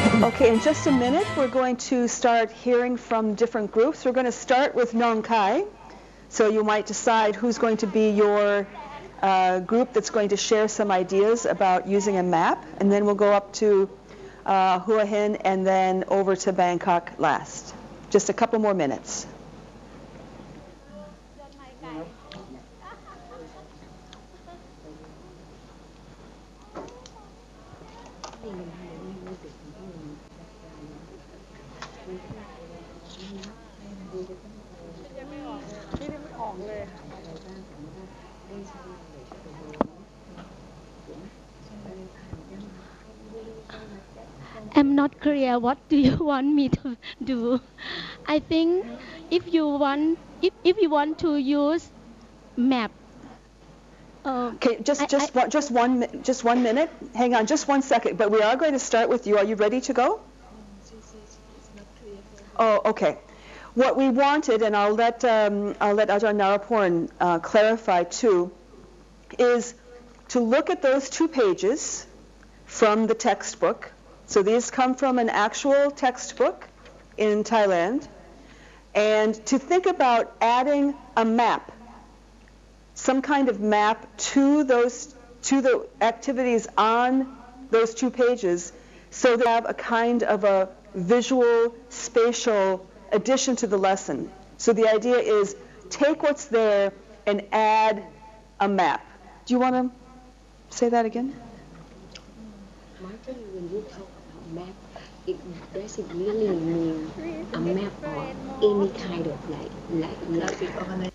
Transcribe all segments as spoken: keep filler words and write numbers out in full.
Okay, in just a minute, we're going to start hearing from different groups. We're going to start with Nong Khai. So you might decide who's going to be your uh, group that's going to share some ideas about using a map. And then we'll go up to uh, Hua Hin and then over to Bangkok last. Just a couple more minutes. I'm not clear. What do you want me to do? I think if you want, if, if you want to use map. Uh, okay, just I, just I, one, just one just one minute. Hang on, just one second. But we are going to start with you. Are you ready to go? Oh, okay. What we wanted, and I'll let um, I'll let Ajahn Naraporn uh, clarify too, is to look at those two pages from the textbook. So these come from an actual textbook in Thailand, and to think about adding a map, some kind of map to those to the activities on those two pages, so they have a kind of a visual, spatial addition to the lesson. So the idea is take what's there and add a map. Do you want to say that again? Martin, when you talk about map, it does it really mean a map or any kind of like like like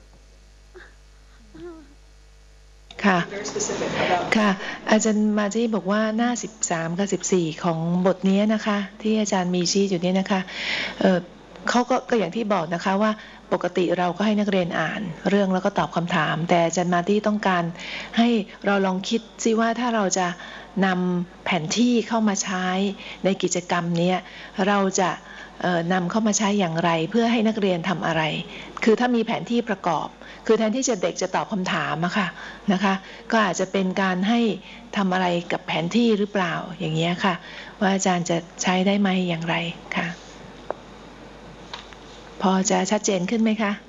ค่ะค่ะอาจารย์มาจี้บอกว่าหน้าสิบสามกับสิบสี่ของบทนี้นะคะที่อาจารย์มีชี้อยู่นี้นะคะเอ่อเขาก็ก็อย่างที่บอกนะคะว่าปกติเราก็ให้นักเรียนอ่านเรื่องแล้วก็ตอบคำถามแต่อาจารย์มาจี้ต้องการให้เราลองคิดซิว่าถ้าเราจะนำแผนที่เข้ามาใช้ในกิจกรรมนี้เราจะนำเข้ามาใช้อย่างไรเพื่อให้นักเรียนทำอะไรคือถ้ามีแผนที่ประกอบคือแทนที่จะเด็กจะตอบคำถามอะค่ะนะคะก็อาจจะเป็นการให้ทำอะไรกับแผนที่หรือเปล่าอย่างเงี้ยค่ะว่าอาจารย์จะใช้ได้ไหมอย่างไรค่ะพอจะชัดเจนขึ้นไหมคะ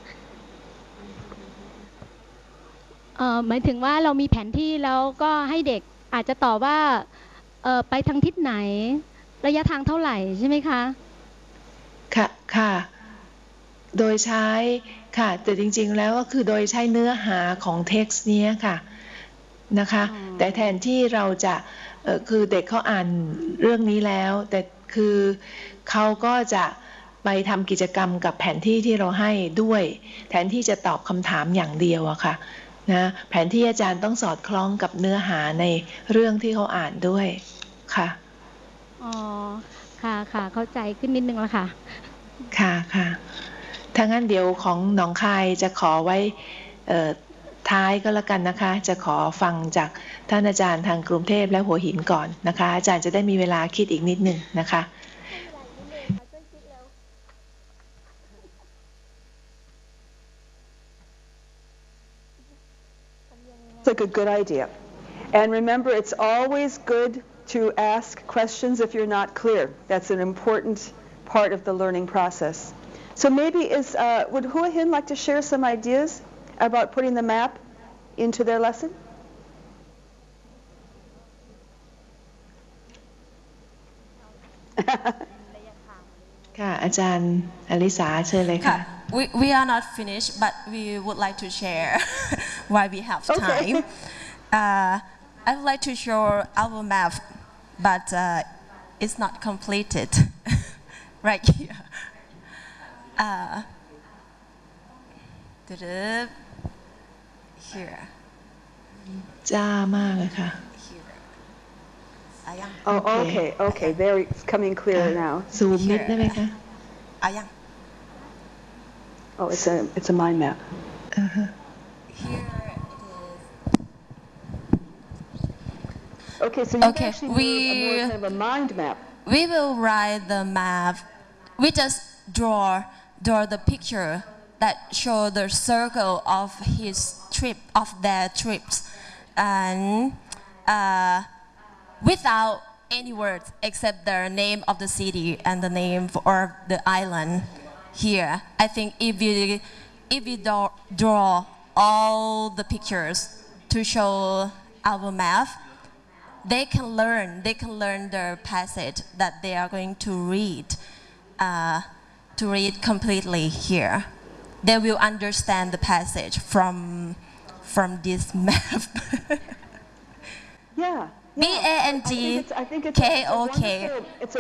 เอ่อหมายถึงว่าเรามีแผนที่แล้วก็ให้เด็กอาจจะตอบว่าเอ่อไปทางทิศไหนระยะทางเท่าไหร่ใช่ไหมคะค่ะค่ะโดยใช้ค่ะแต่จริงๆแล้วก็คือโดยใช้เนื้อหาของเท็กซ์นี้ค่ะนะคะแต่แทนที่เราจะเอ่อคือเด็กเขาอ่านเรื่องนี้แล้วแต่คือเขาก็จะไปทำกิจกรรมกับแผนที่ที่เราให้ด้วยแทนที่จะตอบคำถามอย่างเดียวอะค่ะนะแผนที่อาจารย์ต้องสอดคล้องกับเนื้อหาในเรื่องที่เขาอ่านด้วยค่ะอ๋อค่ะค่ะเข้าใจขึ้นนิดนึงแล้วค่ะค่ะค่ะถ้างั้นเดี๋ยวของหนองคายจะขอไว้ท้ายก็แล้วกันนะคะจะขอฟังจากท่านอาจารย์ทางกรุงเทพและหัวหินก่อนนะคะอาจารย์จะได้มีเวลาคิดอีกนิดนึงนะคะ It's like a good idea. And remember, it's always good to ask questions if you're not clear. That's an important part of the learning process. So maybe is uh, would Hua Hin like to share some ideas about putting the map into their lesson? ค่ะอาจารย์อลิสาเชิญเลยค่ะ We we are not finished, but we would like to share while we have time. Okay. Uh, I would like to show our map, but uh, it's not completed right here. Uh, here. จ้ามากเลยค่ะ Oh, okay, okay. There, it's coming clearer now. ซูมนิดได้ไหมคะ Oh, it's a it's a mind map. Uh-huh. Here it is. Okay, so you okay, actually we, need a more kind of a mind map. We will write the map. We just draw draw the picture that show the circle of his trip of their trips, and uh, without any words except the name of the city and the name for, or the island here. I think if you if you draw, draw all the pictures to show our map, they can learn. They can learn the passage that they are going to read. Uh, to read completely here. They will understand the passage from from this map. Yeah. B A N G K O K.